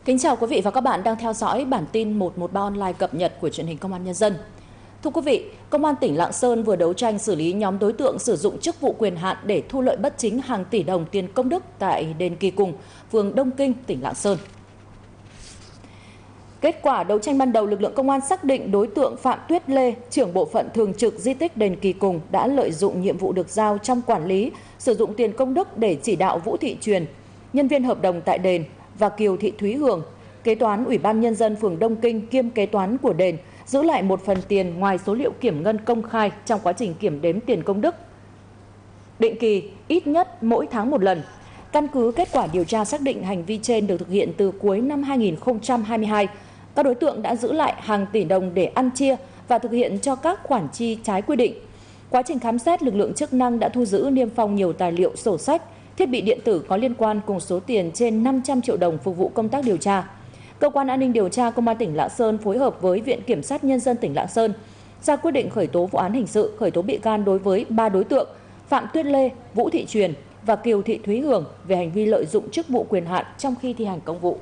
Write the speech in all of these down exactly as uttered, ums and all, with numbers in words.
Kính chào quý vị và các bạn đang theo dõi bản tin một một ba online cập nhật của truyền hình Công an Nhân dân. Thưa quý vị, Công an tỉnh Lạng Sơn vừa đấu tranh xử lý nhóm đối tượng sử dụng chức vụ quyền hạn để thu lợi bất chính hàng tỷ đồng tiền công đức tại đền Kỳ Cùng, phường Đông Kinh, tỉnh Lạng Sơn. Kết quả đấu tranh ban đầu, lực lượng công an xác định đối tượng Phạm Tuyết Lê, trưởng bộ phận thường trực di tích đền Kỳ Cùng đã lợi dụng nhiệm vụ được giao trong quản lý, sử dụng tiền công đức để chỉ đạo Vũ Thị Truyền, nhân viên hợp đồng tại đền, và Kiều Thị Thúy Hường, kế toán Ủy ban Nhân dân phường Đông Kinh kiêm kế toán của đền, giữ lại một phần tiền ngoài số liệu kiểm ngân công khai trong quá trình kiểm đếm tiền công đức định kỳ, ít nhất mỗi tháng một lần. Căn cứ kết quả điều tra xác định hành vi trên được thực hiện từ cuối năm hai nghìn không trăm hai mươi hai. Các đối tượng đã giữ lại hàng tỷ đồng để ăn chia và thực hiện cho các khoản chi trái quy định. Quá trình khám xét, lực lượng chức năng đã thu giữ niêm phong nhiều tài liệu, sổ sách, thiết bị điện tử có liên quan cùng số tiền trên năm trăm triệu đồng phục vụ công tác điều tra. Cơ quan An ninh điều tra Công an tỉnh Lạng Sơn phối hợp với Viện Kiểm sát Nhân dân tỉnh Lạng Sơn ra quyết định khởi tố vụ án hình sự, khởi tố bị can đối với ba đối tượng Phạm Tuyết Lê, Vũ Thị Truyền và Kiều Thị Thúy Hường về hành vi lợi dụng chức vụ quyền hạn trong khi thi hành công vụ.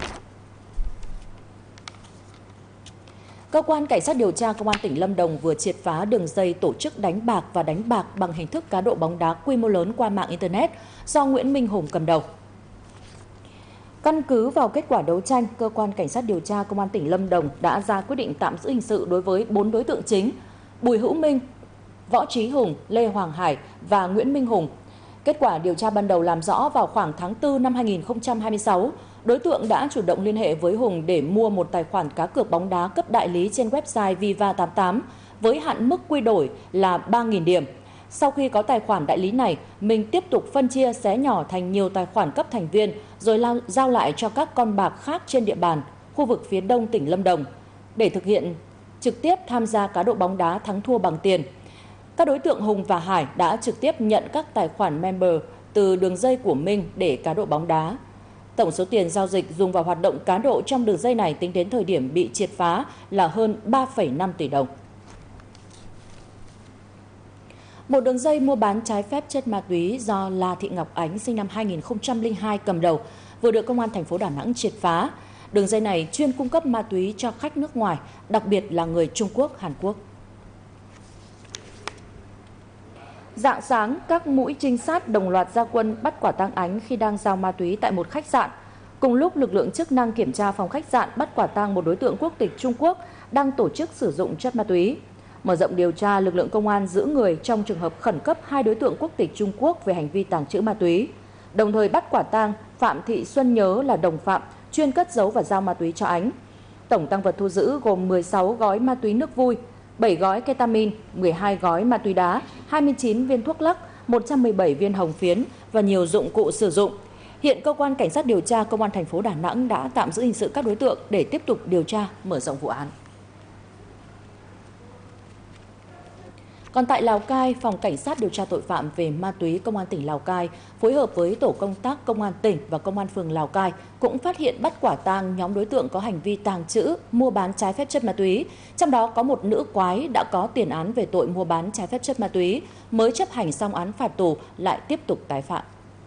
Cơ quan Cảnh sát điều tra Công an tỉnh Lâm Đồng vừa triệt phá đường dây tổ chức đánh bạc và đánh bạc bằng hình thức cá độ bóng đá quy mô lớn qua mạng Internet do Nguyễn Minh Hùng cầm đầu. Căn cứ vào kết quả đấu tranh, Cơ quan Cảnh sát điều tra Công an tỉnh Lâm Đồng đã ra quyết định tạm giữ hình sự đối với bốn đối tượng chính: Bùi Hữu Minh, Võ Trí Hùng, Lê Hoàng Hải và Nguyễn Minh Hùng. Kết quả điều tra ban đầu làm rõ vào khoảng tháng tư năm hai nghìn không trăm hai mươi sáu, đối tượng đã chủ động liên hệ với Hùng để mua một tài khoản cá cược bóng đá cấp đại lý trên website Viva tám tám với hạn mức quy đổi là ba nghìn điểm. Sau khi có tài khoản đại lý này, mình tiếp tục phân chia xé nhỏ thành nhiều tài khoản cấp thành viên rồi lao, giao lại cho các con bạc khác trên địa bàn khu vực phía đông tỉnh Lâm Đồng để thực hiện trực tiếp tham gia cá độ bóng đá thắng thua bằng tiền. Các đối tượng Hùng và Hải đã trực tiếp nhận các tài khoản member từ đường dây của Minh để cá độ bóng đá. Tổng số tiền giao dịch dùng vào hoạt động cá độ trong đường dây này tính đến thời điểm bị triệt phá là hơn ba phẩy năm tỷ đồng. Một đường dây mua bán trái phép chất ma túy do La Thị Ngọc Ánh sinh năm hai nghìn không trăm lẻ hai cầm đầu vừa được Công an thành phố Đà Nẵng triệt phá. Đường dây này chuyên cung cấp ma túy cho khách nước ngoài, đặc biệt là người Trung Quốc, Hàn Quốc. Rạng sáng, các mũi trinh sát đồng loạt ra quân bắt quả tang Ánh khi đang giao ma túy tại một khách sạn. Cùng lúc, lực lượng chức năng kiểm tra phòng khách sạn bắt quả tang một đối tượng quốc tịch Trung Quốc đang tổ chức sử dụng chất ma túy. Mở rộng điều tra, lực lượng công an giữ người trong trường hợp khẩn cấp hai đối tượng quốc tịch Trung Quốc về hành vi tàng trữ ma túy, đồng thời bắt quả tang Phạm Thị Xuân Nhớ là đồng phạm chuyên cất giấu và giao ma túy cho Ánh. Tổng tăng vật thu giữ gồm mười sáu gói ma túy nước vui, bảy gói ketamin, mười hai gói ma túy đá, hai mươi chín viên thuốc lắc, một trăm mười bảy viên hồng phiến và nhiều dụng cụ sử dụng. Hiện cơ quan Cảnh sát điều tra Công an thành phố Đà Nẵng đã tạm giữ hình sự các đối tượng để tiếp tục điều tra, mở rộng vụ án. Còn tại Lào Cai, Phòng Cảnh sát điều tra tội phạm về ma túy Công an tỉnh Lào Cai phối hợp với tổ công tác Công an tỉnh và Công an phường Lào Cai cũng phát hiện bắt quả tang nhóm đối tượng có hành vi tàng trữ, mua bán trái phép chất ma túy. Trong đó có một nữ quái đã có tiền án về tội mua bán trái phép chất ma túy, mới chấp hành xong án phạt tù lại tiếp tục tái phạm.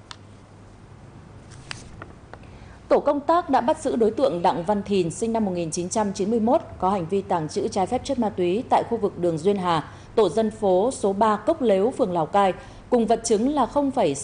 Tổ công tác đã bắt giữ đối tượng Đặng Văn Thìn sinh năm một nghìn chín trăm chín mươi mốt có hành vi tàng trữ trái phép chất ma túy tại khu vực đường Duyên Hà, tổ dân phố số ba Cốc Lếu, phường Lào Cai, cùng vật chứng là không phẩy